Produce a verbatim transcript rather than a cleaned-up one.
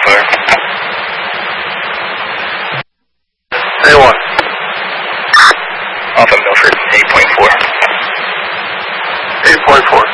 fire. A one. Alpha Milford, eight point four. eight point four.